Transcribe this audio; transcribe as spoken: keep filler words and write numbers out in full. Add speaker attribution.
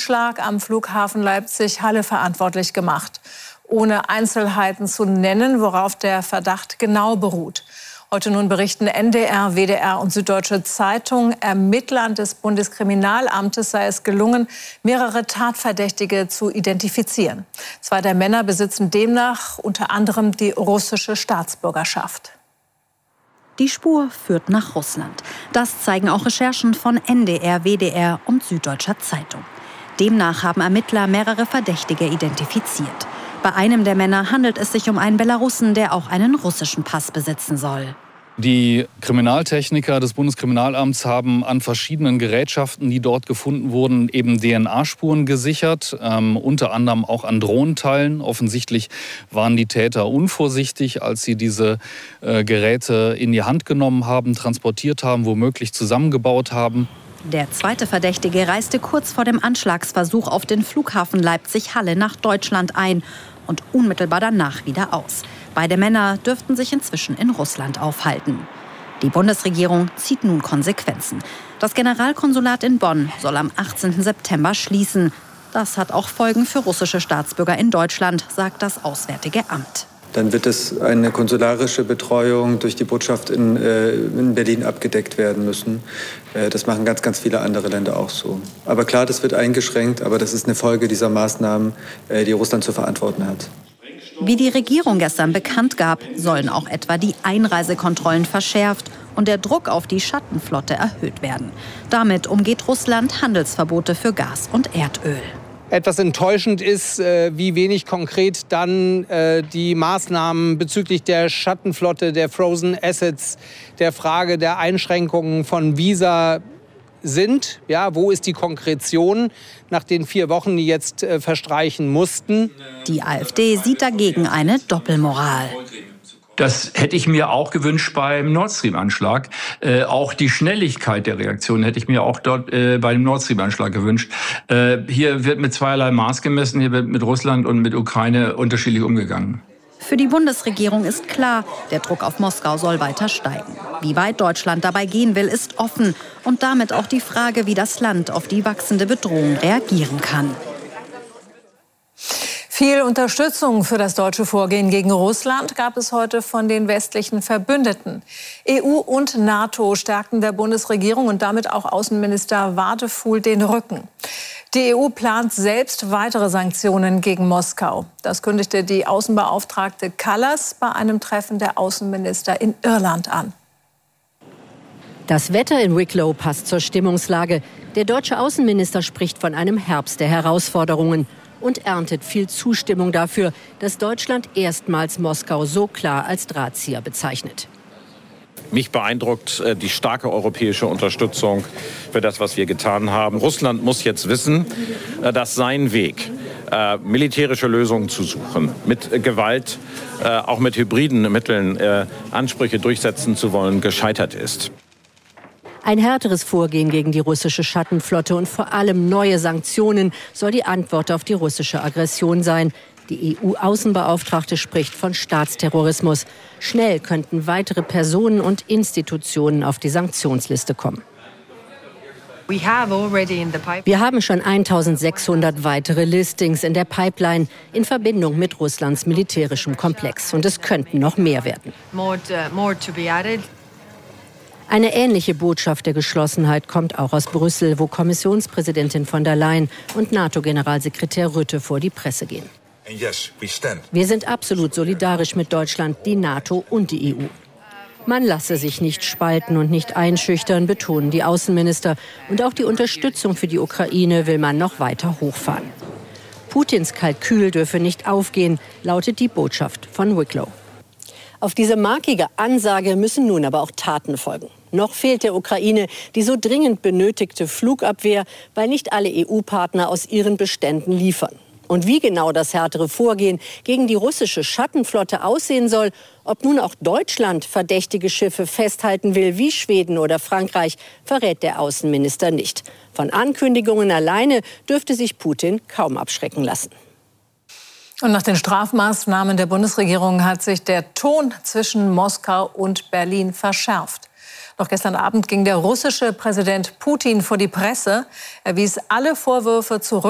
Speaker 1: Anschlag am Flughafen Leipzig-Halle verantwortlich gemacht, ohne Einzelheiten zu nennen, worauf der Verdacht genau beruht. Heute nun berichten N D R, W D R und Süddeutsche Zeitung, Ermittlern des Bundeskriminalamtes sei es gelungen, mehrere Tatverdächtige zu identifizieren. Zwei der Männer besitzen demnach unter anderem die russische Staatsbürgerschaft.
Speaker 2: Die Spur führt nach Russland. Das zeigen auch Recherchen von N D R, W D R und Süddeutscher Zeitung. Demnach haben Ermittler mehrere Verdächtige identifiziert. Bei einem der Männer handelt es sich um einen Belarussen, der auch einen russischen Pass besitzen soll.
Speaker 3: Die Kriminaltechniker des Bundeskriminalamts haben an verschiedenen Gerätschaften, die dort gefunden wurden, eben D N A-Spuren gesichert, ähm, unter anderem auch an Drohnenteilen. Offensichtlich waren die Täter unvorsichtig, als sie diese äh, Geräte in die Hand genommen haben, transportiert haben, womöglich zusammengebaut haben.
Speaker 2: Der zweite Verdächtige reiste kurz vor dem Anschlagsversuch auf den Flughafen Leipzig-Halle nach Deutschland ein und unmittelbar danach wieder aus. Beide Männer dürften sich inzwischen in Russland aufhalten. Die Bundesregierung zieht nun Konsequenzen. Das Generalkonsulat in Bonn soll am achtzehnten September schließen. Das hat auch Folgen für russische Staatsbürger in Deutschland, sagt das Auswärtige Amt.
Speaker 4: Dann wird es eine konsularische Betreuung durch die Botschaft in, äh, in Berlin abgedeckt werden müssen. Äh, das machen ganz, ganz viele andere Länder auch so. Aber klar, das wird eingeschränkt, aber das ist eine Folge dieser Maßnahmen, äh, die Russland zu verantworten hat.
Speaker 2: Wie die Regierung gestern bekannt gab, sollen auch etwa die Einreisekontrollen verschärft und der Druck auf die Schattenflotte erhöht werden. Damit umgeht Russland Handelsverbote für Gas und Erdöl.
Speaker 5: Etwas enttäuschend ist, wie wenig konkret dann die Maßnahmen bezüglich der Schattenflotte, der Frozen Assets, der Frage der Einschränkungen von Visa sind. Ja, wo ist die Konkretion nach den vier Wochen, die jetzt verstreichen mussten?
Speaker 2: Die AfD sieht dagegen eine Doppelmoral.
Speaker 6: Das hätte ich mir auch gewünscht beim Nord Stream-Anschlag. Äh, auch die Schnelligkeit der Reaktion hätte ich mir auch dort äh, bei dem Nord Stream-Anschlag gewünscht. Äh, hier wird mit zweierlei Maß gemessen. Hier wird mit Russland und mit Ukraine unterschiedlich umgegangen.
Speaker 2: Für die Bundesregierung ist klar, der Druck auf Moskau soll weiter steigen. Wie weit Deutschland dabei gehen will, ist offen. Und damit auch die Frage, wie das Land auf die wachsende Bedrohung reagieren kann.
Speaker 1: Viel Unterstützung für das deutsche Vorgehen gegen Russland gab es heute von den westlichen Verbündeten. E U und NATO stärkten der Bundesregierung und damit auch Außenminister Wadefuhl den Rücken. Die E U plant selbst weitere Sanktionen gegen Moskau. Das kündigte die Außenbeauftragte Kallas bei einem Treffen der Außenminister in Irland an.
Speaker 7: Das Wetter in Wicklow passt zur Stimmungslage. Der deutsche Außenminister spricht von einem Herbst der Herausforderungen und erntet viel Zustimmung dafür, dass Deutschland erstmals Moskau so klar als Drahtzieher bezeichnet.
Speaker 8: Mich beeindruckt die starke europäische Unterstützung für das, was wir getan haben. Russland muss jetzt wissen, dass sein Weg, militärische Lösungen zu suchen, mit Gewalt, auch mit hybriden Mitteln Ansprüche durchsetzen zu wollen, gescheitert ist.
Speaker 7: Ein härteres Vorgehen gegen die russische Schattenflotte und vor allem neue Sanktionen soll die Antwort auf die russische Aggression sein. Die E U-Außenbeauftragte spricht von Staatsterrorismus. Schnell könnten weitere Personen und Institutionen auf die Sanktionsliste kommen. Wir haben schon eintausendsechshundert weitere Listings in der Pipeline in Verbindung mit Russlands militärischem Komplex. Und es könnten noch mehr werden. Eine ähnliche Botschaft der Geschlossenheit kommt auch aus Brüssel, wo Kommissionspräsidentin von der Leyen und NATO-Generalsekretär Rutte vor die Presse gehen. Wir sind absolut solidarisch mit Deutschland, die NATO und die E U. Man lasse sich nicht spalten und nicht einschüchtern, betonen die Außenminister. Und auch die Unterstützung für die Ukraine will man noch weiter hochfahren. Putins Kalkül dürfe nicht aufgehen, lautet die Botschaft von Wicklow. Auf diese markige Ansage müssen nun aber auch Taten folgen. Noch fehlt der Ukraine die so dringend benötigte Flugabwehr, weil nicht alle E U-Partner aus ihren Beständen liefern. Und wie genau das härtere Vorgehen gegen die russische Schattenflotte aussehen soll, ob nun auch Deutschland verdächtige Schiffe festhalten will, wie Schweden oder Frankreich, verrät der Außenminister nicht. Von Ankündigungen alleine dürfte sich Putin kaum abschrecken lassen.
Speaker 1: Und nach den Strafmaßnahmen der Bundesregierung hat sich der Ton zwischen Moskau und Berlin verschärft. Noch gestern Abend ging der russische Präsident Putin vor die Presse. Er wies alle Vorwürfe zurück.